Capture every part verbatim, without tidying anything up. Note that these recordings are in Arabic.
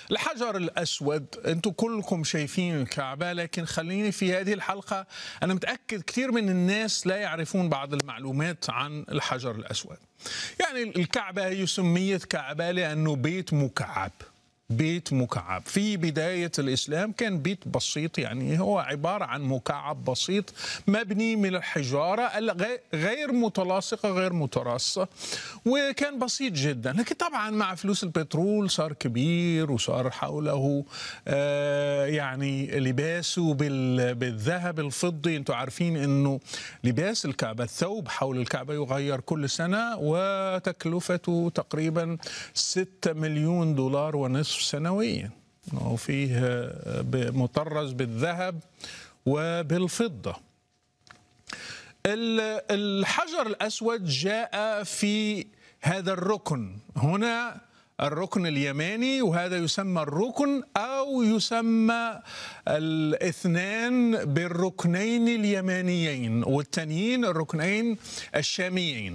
الحجر الأسود، أنتم كلكم شايفين الكعبة، لكن خليني في هذه الحلقة، أنا متأكد كثير من الناس لا يعرفون بعض المعلومات عن الحجر الأسود. يعني الكعبة هي سميت كعبة لأنه بيت مكعب، بيت مكعب. في بداية الإسلام كان بيت بسيط، يعني هو عبارة عن مكعب بسيط مبني من الحجارة غير متلاصقة غير متراصة، وكان بسيط جدا. لكن طبعا مع فلوس البترول صار كبير، وصار حوله آه يعني لباسه بالذهب الفضي. انتم عارفين انه لباس الكعبة، الثوب حول الكعبة يغير كل سنة، وتكلفته تقريبا ستة مليون دولار ونصف سنويا، وفيه مطرز بالذهب وبالفضة. الحجر الأسود جاء في هذا الركن هنا، الركن اليماني، وهذا يسمى الركن أو يسمى الاثنان بالركنين اليمانيين، والتانيين الركنين الشاميين.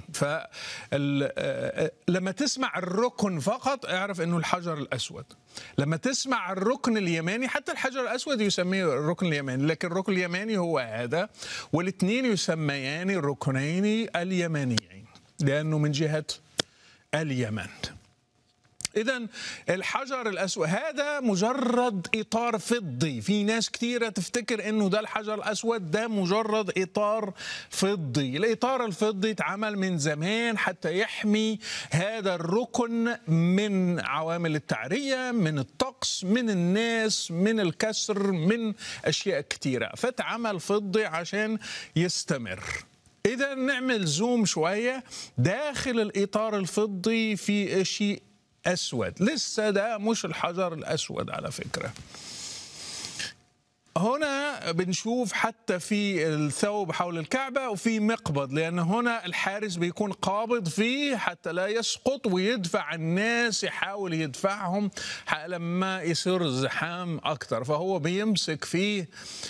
فلما تسمع الركن فقط اعرف أنه الحجر الأسود. لما تسمع الركن اليماني، حتى الحجر الأسود يسميه الركن اليماني، لكن الركن اليماني هو هذا، والاثنين يسميان الركنين اليمانيين لأنه من جهة اليمن. إذن الحجر الأسود هذا مجرد إطار فضي. في ناس كثيرة تفتكر إنه ده الحجر الأسود، ده مجرد إطار فضي. الإطار الفضي اتعمل من زمان حتى يحمي هذا الركن من عوامل التعرية، من الطقس، من الناس، من الكسر، من أشياء كثيرة، فتعمل فضي عشان يستمر. إذا نعمل زوم شوية داخل الإطار الفضي في شيء أسود، لسه ده مش الحجر الأسود على فكرة. هنا بنشوف حتى في الثوب حول الكعبة وفي مقبض، لأن هنا الحارس بيكون قابض فيه حتى لا يسقط، ويدفع الناس، يحاول يدفعهم لما يصير الزحام أكثر، فهو بيمسك فيه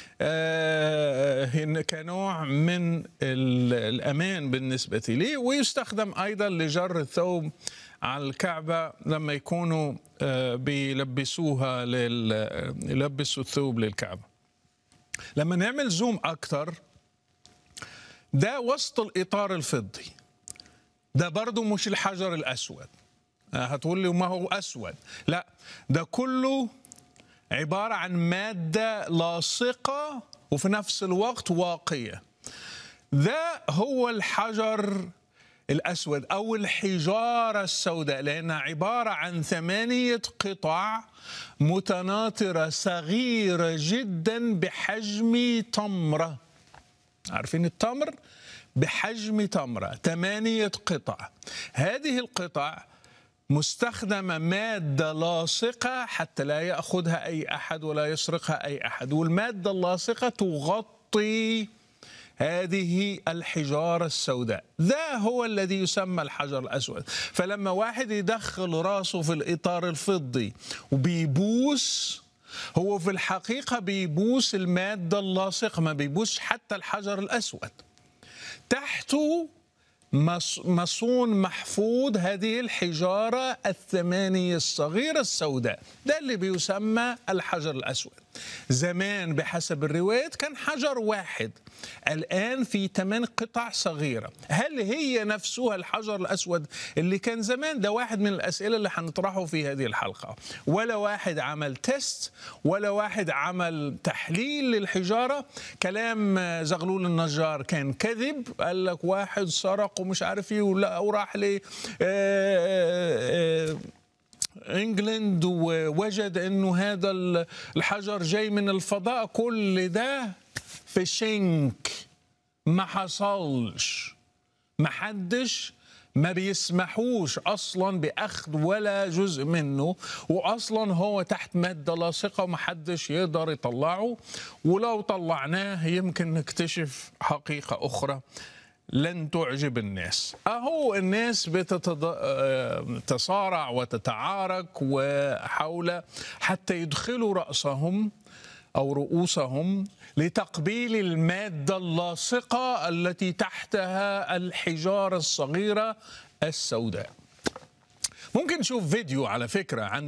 آه كنوع من الأمان بالنسبة لي. ويستخدم أيضا لجر الثوب على الكعبة لما يكونوا بيلبسوها يلبسوا الثوب للكعبة. لما نعمل زوم أكتر، ده وسط الإطار الفضي، ده برضو مش الحجر الأسود. هتقول لي ما هو أسود؟ لا، ده كله عبارة عن مادة لاصقة وفي نفس الوقت واقية. ده هو الحجر الأسود أو الحجارة السوداء، لأنها عبارة عن ثمانية قطع متناثرة صغيرة جدا بحجم تمرة. عارفين التمر؟ بحجم تمرة، ثمانية قطع. هذه القطع مستخدمة مادة لاصقة حتى لا يأخذها أي أحد ولا يسرقها أي أحد، والمادة اللاصقة تغطي هذه الحجارة السوداء. ذا هو الذي يسمى الحجر الأسود. فلما واحد يدخل راسه في الإطار الفضي وبيبوس، هو في الحقيقة بيبوس المادة اللاصقة، ما بيبوس حتى الحجر الأسود. تحته مصون محفوظ هذه الحجارة الثمانية الصغيرة السوداء، ده اللي بيسمى الحجر الأسود. زمان بحسب الروايات كان حجر واحد، الآن في ثمان قطع صغيرة. هل هي نفسها الحجر الأسود اللي كان زمان؟ ده واحد من الأسئلة اللي هنطرحه في هذه الحلقة. ولا واحد عمل تيست، ولا واحد عمل تحليل للحجارة. كلام زغلول النجار كان كذب، قال لك واحد سرق ومش عارف ايه وراح ل انجلند ووجد انه هذا الحجر جاي من الفضاء. كل ده في شنك، ما حصلش. ما حدش ما بيسمحوش اصلا باخذ ولا جزء منه، واصلا هو تحت ماده لاصقه وما حدش يقدر يطلعه، ولو طلعناه يمكن نكتشف حقيقه اخرى لن تعجب الناس. أهو الناس بتتصارع وتتعارك وحول حتى يدخلوا رأسهم أو رؤوسهم لتقبيل المادة اللاصقة التي تحتها الحجارة الصغيرة السوداء. ممكن نشوف فيديو على فكرة عن